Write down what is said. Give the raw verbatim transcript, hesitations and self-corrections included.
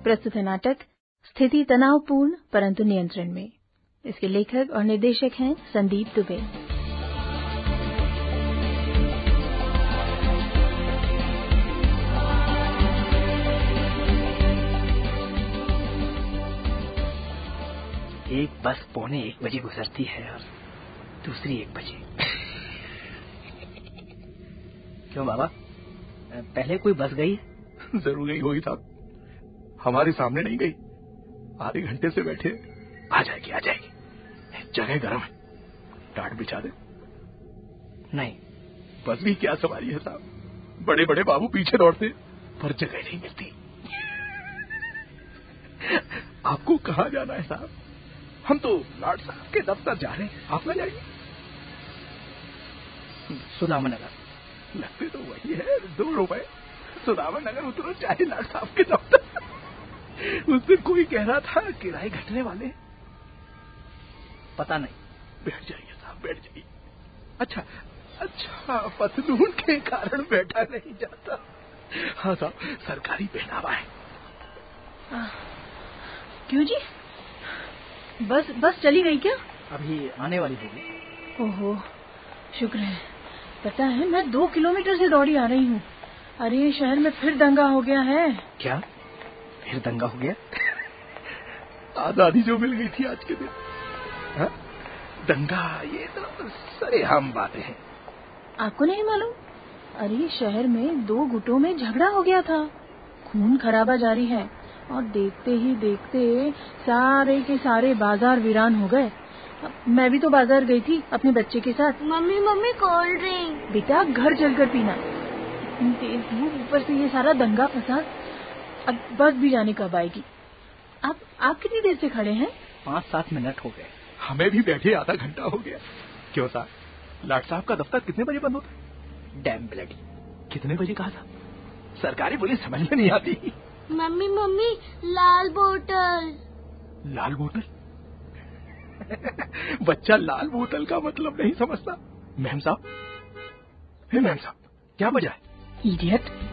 प्रस्तुत है नाटक स्थिति तनावपूर्ण परंतु नियंत्रण में। इसके लेखक और निर्देशक हैं संदीप दुबे। एक बस पौने एक बजे गुजरती है और दूसरी एक बजे। क्यों बाबा, पहले कोई बस गई? जरूर गई होगी साहब, हमारे सामने नहीं गई। आधे घंटे से बैठे। आ जाएगी आ जाएगी, जगह गर्म है, टाट बिछा दे। नहीं, बस भी क्या सवारी है साहब, बड़े बड़े बाबू पीछे दौड़ते पर जगह नहीं मिलती। आपको कहाँ जाना है साहब? हम तो लाट साहब के दफ्तर जा रहे हैं, आप ना जाइए। सुदामा नगर लगते तो वही है, दो रुपए। सुदामा नगर उतरो चाहे लाट साहब के दफ्तर। उस दिन कोई कह रहा था किराए घटने वाले। पता नहीं। बैठ जाइए साहब, बैठ जाइए। अच्छा अच्छा, पतलून के कारण बैठा नहीं जाता। हाँ साहब, सरकारी पहनावा है। आ, क्यों जी, बस बस चली गई क्या? अभी आने वाली होगी। ओहो, शुक्र है। पता है, मैं दो किलोमीटर से दौड़ी आ रही हूँ। अरे शहर में फिर दंगा हो गया है। क्या फिर दंगा हो गया? आजादी जो मिल गई थी आज के दिन। हा? दंगा, ये तो सरेआम बातें हैं। आपको नहीं मालूम? अरे शहर में दो गुटों में झगड़ा हो गया था, खून खराबा जारी है और देखते ही देखते सारे के सारे बाजार वीरान हो गए। मैं भी तो बाजार गई थी अपने बच्चे के साथ। Mummy mummy cold drink. बेटा घर चलकर पीना। इतनी तेज धूप, ऊपर से ये सारा दंगा फसाद। अब बस भी जाने कब आएगी? आप आप कितनी देर से खड़े हैं? पाँच सात मिनट हो गए। हमें भी बैठे आधा घंटा हो गया। क्यों साहब, लाट साहब का दफ्तर कितने बजे बंद होता है? Dam bloody. कितने बजे कहा था? सरकारी पुलिस समझ में नहीं आती। मम्मी मम्मी लाल बोतल। लाल बोतल? बच्चा लाल बोतल का मतलब नहीं समझता। मैम साहब, मैम साहब, क्या वजह है? इडियट।